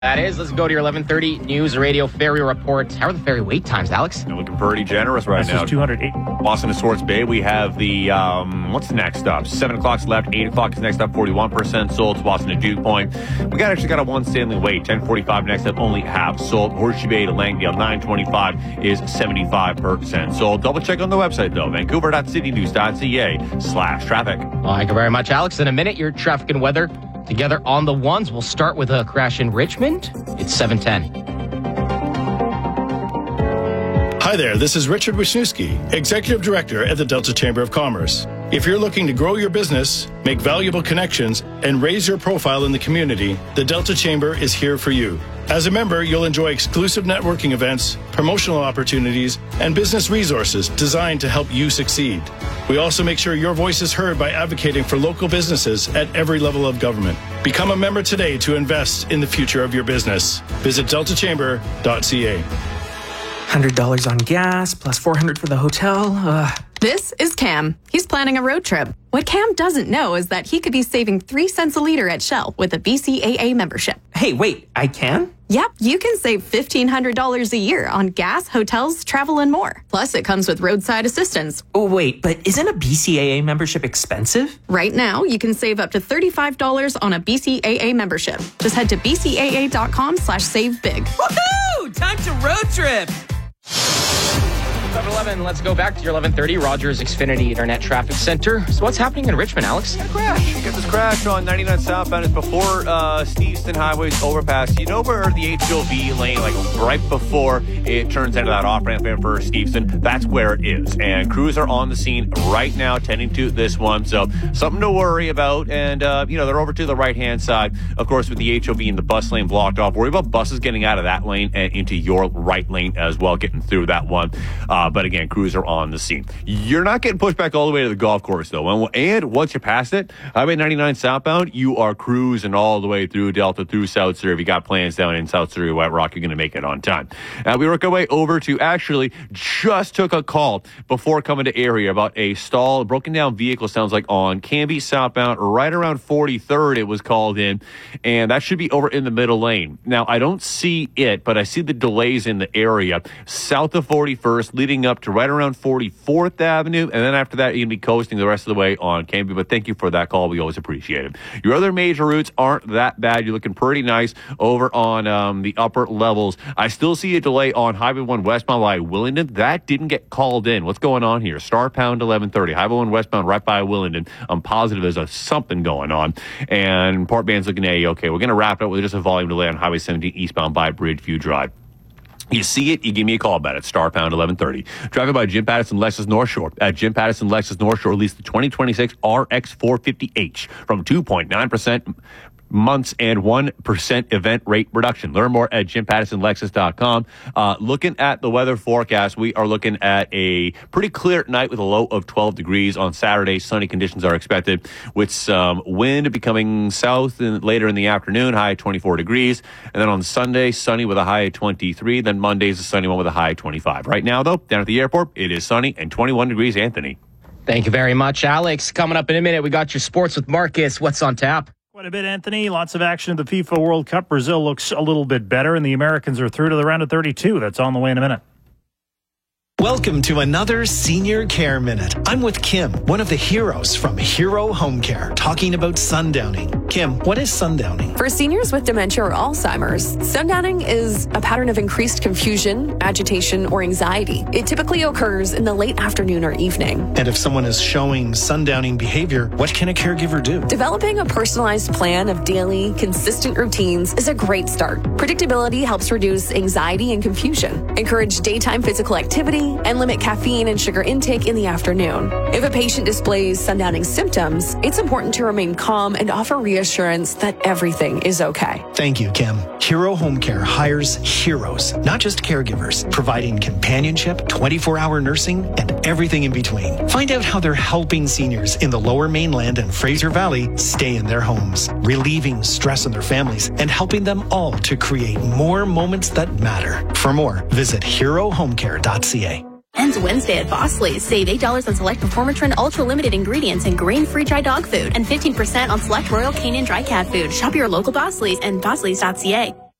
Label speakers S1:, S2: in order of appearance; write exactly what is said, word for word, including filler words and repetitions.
S1: That is. Let's go to your eleven thirty News Radio Ferry Report. How are the ferry wait times, Alex?
S2: They're looking pretty generous right
S3: this
S2: now.
S3: Is two hundred eight.
S2: Boston to Swartz Bay, we have the, um, what's next up? seven o'clock's left, eight o'clock is next up, forty-one percent sold to Boston to Duke Point. We got actually got a one Stanley wait, ten forty-five next up, only half sold. Horseshoe Bay to Langdale, nine twenty-five is seventy-five percent sold. Double check on the website, though, vancouver.citynews.ca slash traffic.
S1: Well, thank you very much, Alex. In a minute, your traffic and weather together on the ones. We'll start with a crash in Richmond. It's seven ten.
S4: Hi there, this is Richard Wisniewski, Executive Director at the Delta Chamber of Commerce. If you're looking to grow your business, make valuable connections, and raise your profile in the community, the Delta Chamber is here for you. As a member, you'll enjoy exclusive networking events, promotional opportunities, and business resources designed to help you succeed. We also make sure your voice is heard by advocating for local businesses at every level of government. Become a member today to invest in the future of your business. Visit delta chamber dot c a.
S5: one hundred dollars on gas, plus four hundred dollars for the hotel. Ugh.
S6: This is Cam. He's planning a road trip. What Cam doesn't know is that he could be saving three cents a liter at Shell with a B C A A membership.
S5: Hey, wait, I can?
S6: Yep, you can save fifteen hundred dollars a year on gas, hotels, travel, and more. Plus, it comes with roadside assistance.
S5: Oh, wait, but isn't a B C A A membership expensive?
S6: Right now, you can save up to thirty-five dollars on a B C A A membership. Just head to b c a a dot com slash save big.
S5: Woohoo! Time to road trip!
S1: seven eleven, let's go back to your eleven thirty Rogers Xfinity Internet Traffic Center. So what's happening in Richmond, Alex?
S2: Got a crash. You got this crash on ninety-nine southbound. It's before uh, Steveston Highway's overpass. You know where the H O V lane, like right before it turns into that off-ramp for Steveston? That's where it is. And crews are on the scene right now tending to this one. So something to worry about. And, uh, you know, they're over to the right-hand side. Of course, with the H O V and the bus lane blocked off. Worry about buses getting out of that lane and into your right lane as well, getting through that one. Uh, but again, crews are on the scene. You're not getting pushed back all the way to the golf course, though. And once you pass it, Highway ninety-nine southbound, you are cruising all the way through Delta, through South Surrey. If you got plans down in South Surrey, White Rock, you're going to make it on time. Uh, we work our way over to actually just took a call before coming to area about a stall, broken down vehicle, sounds like on Canby southbound, right around forty-third it was called in, and that should be over in the middle lane. Now, I don't see it, but I see the delays in the area south of forty-first, leading up to right around forty-fourth Avenue, and then after that, you're going to be coasting the rest of the way on Canby. But thank you for that call. We always appreciate it. Your other major routes aren't that bad. You're looking pretty nice over on um, the upper levels. I still see a delay on Highway one westbound by Willingdon. That didn't get called in. What's going on here? Star Pound eleven thirty. Highway one westbound right by Willingdon. I'm positive there's a something going on. And Port Band's looking at okay. We're going to wrap it up with just a volume delay on Highway seventeen eastbound by Bridgeview Drive. You see it, you give me a call about it. Star Pound eleven thirty. Driving by Jim Pattison Lexus North Shore. At Jim Pattison Lexus North Shore, released the twenty twenty-six R X four fifty H from two point nine percent months and one percent event rate reduction. Learn more at jim pattison lexus dot com. Uh, looking at the weather forecast, we are looking at a pretty clear night with a low of twelve degrees. On Saturday, sunny conditions are expected with some wind becoming south in, later in the afternoon, high twenty-four degrees. And then on Sunday, sunny with a high of twenty-three. Then Monday's a sunny one with a high of twenty-five. Right now, though, down at the airport, it is sunny and twenty-one degrees, Anthony.
S1: Thank you very much, Alex. Coming up in a minute, we got your sports with Marcus. What's on tap?
S3: Quite a bit, Anthony. Lots of action at the FIFA World Cup. Brazil looks a little bit better, and the Americans are through to the round of thirty-two. That's on the way in a minute.
S7: Welcome to another Senior Care Minute. I'm with Kim, one of the heroes from Hero Home Care, talking about sundowning. Kim, what is sundowning?
S8: For seniors with dementia or Alzheimer's, sundowning is a pattern of increased confusion, agitation, or anxiety. It typically occurs in the late afternoon or evening.
S7: And if someone is showing sundowning behavior, what can a caregiver do?
S8: Developing a personalized plan of daily, consistent routines is a great start. Predictability helps reduce anxiety and confusion. Encourage daytime physical activity and limit caffeine and sugar intake in the afternoon. If a patient displays sundowning symptoms, it's important to remain calm and offer reassurance that everything is okay.
S7: Thank you, Kim. Hero Home Care hires heroes, not just caregivers, providing companionship, twenty-four hour nursing, and everything in between. Find out how they're helping seniors in the Lower Mainland and Fraser Valley stay in their homes, relieving stress in their families, and helping them all to create more moments that matter. For more, visit hero home care dot c a.
S9: Ends Wednesday at Bosley's. Save eight dollars on select Performatrin Ultra Limited ingredients and grain-free dry dog food and fifteen percent on select Royal Canin dry cat food. Shop your local Bosley's and bosleys dot c a.